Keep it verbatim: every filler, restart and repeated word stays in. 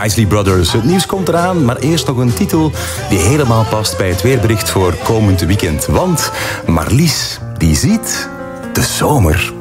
Isley Brothers. Het nieuws komt eraan, maar eerst nog een titel die helemaal past bij het weerbericht voor komend weekend. Want Marlies, die ziet de zomer.